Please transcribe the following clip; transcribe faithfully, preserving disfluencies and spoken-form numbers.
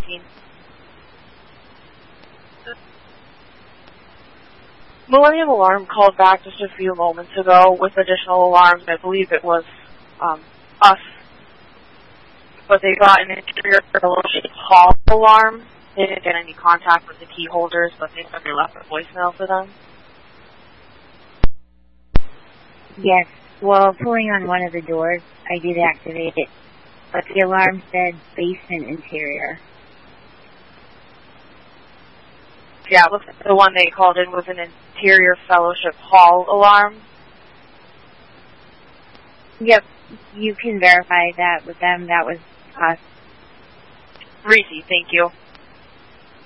nineteen. Millennium Alarm called back just a few moments ago with additional alarms. I believe it was um, us. But they got an interior fellowship hall alarm. They didn't get any contact with the key holders, but they said they left a voicemail for them. Yes. Well, pulling on one of the doors, I did activate it. But the alarm said basement interior. Yeah, it looks like the one they called in was an interior fellowship hall alarm. Yep. You can verify that with them. That was us. Reese, thank you.